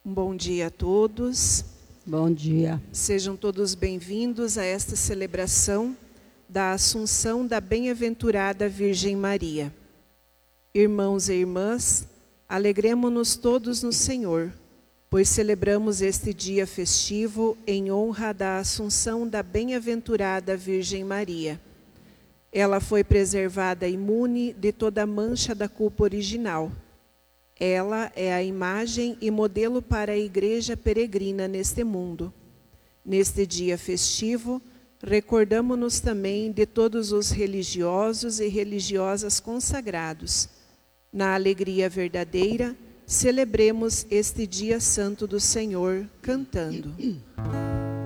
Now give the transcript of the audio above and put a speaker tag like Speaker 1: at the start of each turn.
Speaker 1: Um bom dia a todos.
Speaker 2: Bom dia.
Speaker 1: Sejam todos bem-vindos a esta celebração da Assunção da Bem-aventurada Virgem Maria. Irmãos e irmãs, alegremo-nos todos no Senhor, pois celebramos este dia festivo em honra da Assunção da Bem-aventurada Virgem Maria. Ela foi preservada imune de toda mancha da culpa original. Ela é a imagem e modelo para a Igreja peregrina neste mundo. Neste dia festivo, recordamo-nos também de todos os religiosos e religiosas consagrados. Na alegria verdadeira, celebremos este dia santo do Senhor, cantando.